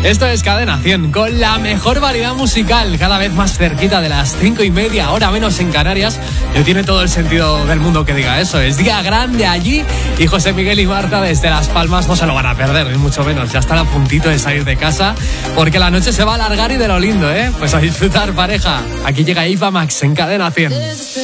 Esto es Cadena 100, con la mejor variedad musical, cada vez más cerquita de las 5:30, hora menos en Canarias. Y tiene todo el sentido del mundo que diga eso. Es día grande allí y José Miguel y Marta desde Las Palmas no se lo van a perder, ni mucho menos. Ya están a puntito de salir de casa porque la noche se va a alargar y de lo lindo, ¿eh? Pues a disfrutar, pareja. Aquí llega Eva Max en Cadena 100.